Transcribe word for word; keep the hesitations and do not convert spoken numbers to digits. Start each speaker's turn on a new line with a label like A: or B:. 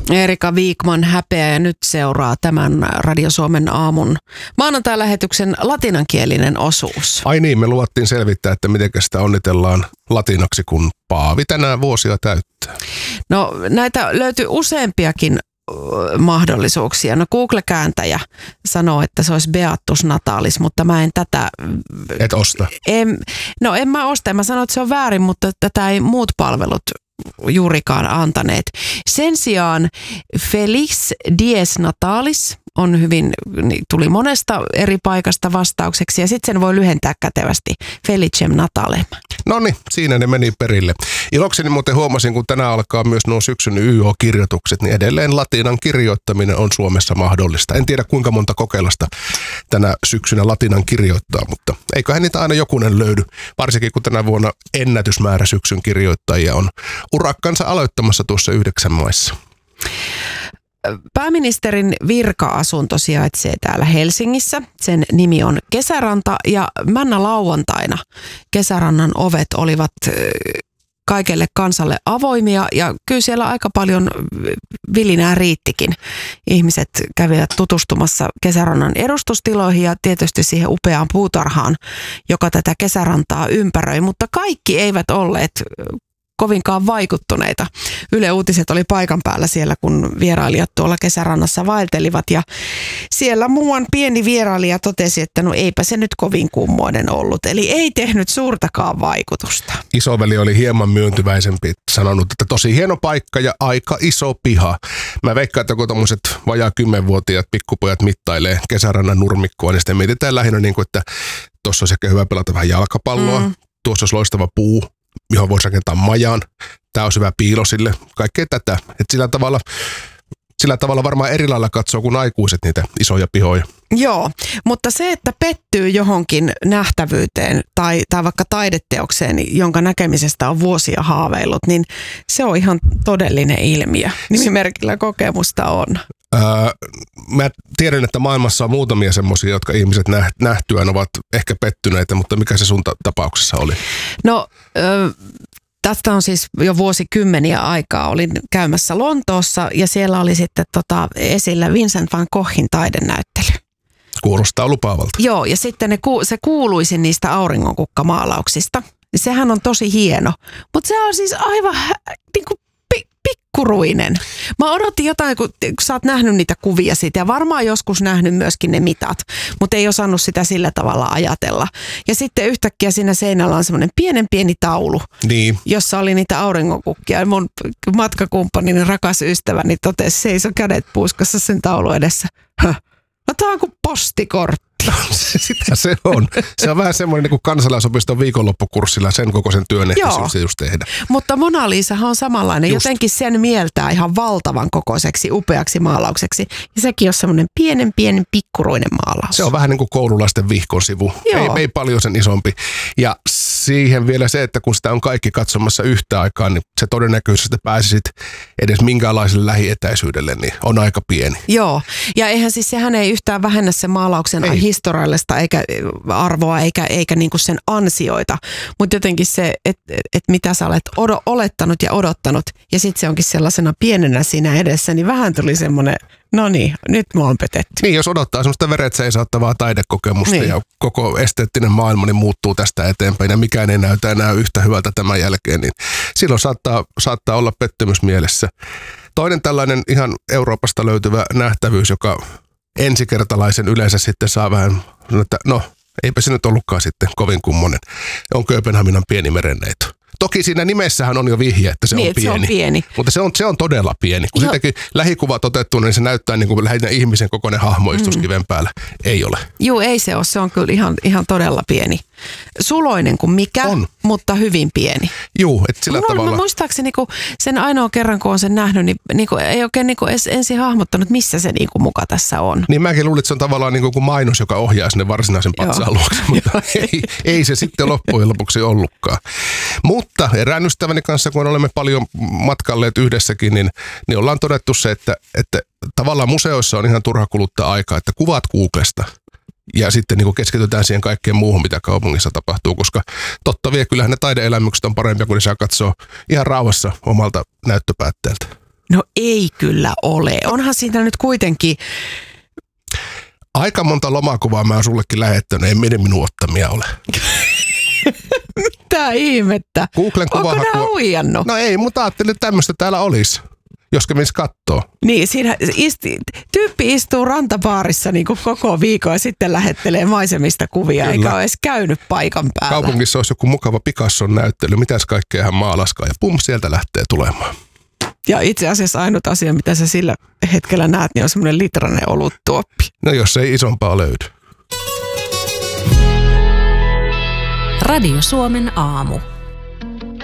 A: Erika Viikman häpeä ja nyt seuraa tämän Radio Suomen aamun maanantai-lähetyksen latinankielinen osuus.
B: Ai niin, me luvattiin selvittää, että miten sitä onnitellaan latinaksi, kun Paavi tänään vuosia täyttää.
A: No näitä löytyy useampiakin mahdollisuuksia. No Google-kääntäjä sanoo, että se olisi Beatus Natalis, mutta mä en tätä...
B: Et osta?
A: En, no en mä osta, mä sanon, että se on väärin, mutta tätä ei muut palvelut juurikaan antaneet. Sen sijaan Felix Dies Natalis on hyvin, tuli monesta eri paikasta vastaukseksi ja sitten sen voi lyhentää kätevästi Felicem Natalem.
B: No niin, siinä ne meni perille. Ilokseni muuten huomasin, kun tänään alkaa myös nuo syksyn Y O-kirjoitukset, niin edelleen latinan kirjoittaminen on Suomessa mahdollista. En tiedä kuinka monta kokeilasta tänä syksynä latinan kirjoittaa, mutta eiköhän niitä aina jokunen löydy. Varsinkin kun tänä vuonna ennätysmäärä syksyn kirjoittajia on urakkansa aloittamassa tuossa yhdeksän maissa.
A: Pääministerin virka-asunto sijaitsee täällä Helsingissä. Sen nimi on Kesäranta ja männä lauantaina Kesärannan ovet olivat kaikelle kansalle avoimia ja kyllä siellä aika paljon vilinää riittikin. Ihmiset kävivät tutustumassa Kesärannan edustustiloihin ja tietysti siihen upeaan puutarhaan, joka tätä Kesärantaa ympäröi, mutta kaikki eivät olleet kovinkaan vaikuttuneita. Yle Uutiset oli paikan päällä siellä, kun vierailijat tuolla Kesärannassa vaeltelivat ja siellä muuan pieni vierailija totesi, että no eipä se nyt kovin kummoinen ollut. Eli ei tehnyt suurtakaan vaikutusta.
B: Isoveli oli hieman myöntyväisempi, sanonut, että tosi hieno paikka ja aika iso piha. Mä veikkaan, että kun tommoset vajaa kymmenvuotiaat pikkupojat mittailee Kesärannan nurmikkoa, niin sitten mietitään lähinnä niin kuin, että tuossa olisi ehkä hyvä pelata vähän jalkapalloa, mm. tuossa olisi loistava puu, johon voisi rakentaa majan. Tämä on hyvä piilo sille. Kaikkea tätä. Et sillä tavalla, sillä tavalla varmaan eri lailla katsoo kuin aikuiset niitä isoja pihoja.
A: Joo, mutta se, että pettyy johonkin nähtävyyteen tai, tai vaikka taideteokseen, jonka näkemisestä on vuosia haaveillut, niin se on ihan todellinen ilmiö. Nimimerkillä kokemusta on.
B: Öö, mä tiedän, että maailmassa on muutamia semmoisia, jotka ihmiset nähtyään ovat ehkä pettyneitä, mutta mikä se sun ta- tapauksessa oli?
A: No, öö, tästä on siis jo vuosikymmeniä aikaa. Olin käymässä Lontoossa ja siellä oli sitten tota, esillä Vincent van Goghin taidenäyttely.
B: Kuulostaa lupaavalta.
A: Joo, ja sitten ne, se kuuluisin niistä auringonkukkamaalauksista. Sehän on tosi hieno, mutta se on siis aivan niin kuin pikkuruinen. Mä odotin jotain, kun, kun sä oot nähnyt niitä kuvia siitä ja varmaan joskus nähnyt myöskin ne mitat, mutta ei osannut sitä sillä tavalla ajatella. Ja sitten yhtäkkiä siinä seinällä on semmoinen pienen pieni taulu, niin, jossa oli niitä auringonkukkia. Ja mun matkakumppanini, rakas ystäväni, totesi seiso kädet puuskassa sen taulu edessä. Höh. No tää on kuin postikortti.
B: Sitä se on. Se on vähän semmoinen niin kuin kansalaisopiston viikonloppukurssilla sen kokoisen työn ehtisyys just tehdä.
A: Mutta Mona Lisahan on samanlainen. Just. Jotenkin sen mieltää ihan valtavan kokoiseksi, upeaksi maalaukseksi. Ja sekin on semmoinen pienen, pienen, pikkuruinen maalaus.
B: Se on vähän niin kuin koululaisten vihkon sivu. Ei, ei paljon sen isompi. Ja siihen vielä se, että kun sitä on kaikki katsomassa yhtä aikaa, niin se todennäköisesti, että pääsisit edes minkäänlaiselle lähietäisyydelle, niin on aika pieni.
A: Joo. Ja eihän siis sehän ei yhtään vähennä sen maalauksen ei. historiallista eikä arvoa eikä, eikä niinku sen ansioita. Mutta jotenkin se, että et mitä sä olet odo, olettanut ja odottanut ja sitten se onkin sellaisena pienenä siinä edessä, niin vähän tuli semmoinen, no niin, nyt mä oon petetty.
B: Niin, jos odottaa semmoista veret seisauttavaa taidekokemusta niin. ja koko esteettinen maailma niin muuttuu tästä eteenpäin ja mikään ei näytä enää yhtä hyvältä tämän jälkeen, niin silloin saattaa, saattaa olla pettymys mielessä. Toinen tällainen ihan Euroopasta löytyvä nähtävyys, joka ensikertalaisen yleensä sitten saa vähän, että no eipä se nyt ollutkaan sitten kovin kummonen, on Kööpenhaminan pieni merenneito. Toki siinä nimessähän on jo vihje, että se,
A: niin,
B: on, pieni,
A: se on pieni.
B: Mutta se on, se on todella pieni. Kun sitäkin lähikuvat otettu, niin se näyttää niin kuin lähinnä ihmisen kokoinen hahmo istuskiven mm. päällä. Ei ole.
A: Joo, ei se ole. Se on kyllä ihan, ihan todella pieni. Suloinen kuin mikä, on. Mutta hyvin pieni.
B: Joo, että sillä
A: no,
B: tavalla.
A: Mä muistaakseni niin sen ainoa kerran, kun on sen nähnyt, niin, niin kuin, ei oikein niin kuin ensin hahmottanut, missä se niin kuin muka tässä on.
B: Niin mäkin luulin, että se on tavallaan niin kuin mainos, joka ohjaa sinne varsinaisen patsaan luokse, mutta ei, ei se sitten loppujen lopuksi ollutkaan. Mutta erään ystäväni kanssa, kun olemme paljon matkalleet yhdessäkin, niin, niin ollaan todettu se, että, että tavallaan museoissa on ihan turha kuluttaa aikaa, että kuvaat Googlesta ja sitten niin kuin keskitytään siihen kaikkeen muuhun, mitä kaupungissa tapahtuu, koska totta vie, kyllähän ne taideelämykset on parempia, kun ne saa katsoa ihan rauhassa omalta näyttöpäätteeltä.
A: No ei kyllä ole. Onhan siinä nyt kuitenkin...
B: Aika monta lomakuvaa mä oon sullekin lähettänyt, ei meidän minun ottamia ole.
A: Mitä ihmettä?
B: Googlen kuvahaku...
A: Onko nää huijannut?
B: No ei, mutta ajattelin, että tämmöistä täällä olisi, jos kävisi kattoo.
A: Niin, siinä isti, tyyppi istuu rantabaarissa niin kuin koko viikon ja sitten lähettelee maisemista kuvia, Kyllä. eikä ole edes käynyt paikan päällä.
B: Kaupungissa olisi joku mukava Picasson näyttely, mitäs kaikkea hän maalaskaa ja pum, sieltä lähtee tulemaan.
A: Ja itse asiassa ainut asia, mitä sä sillä hetkellä näet, niin on semmoinen litrainen oluttuoppi.
B: No jos ei isompaa löydy.
C: Radio Suomen aamu.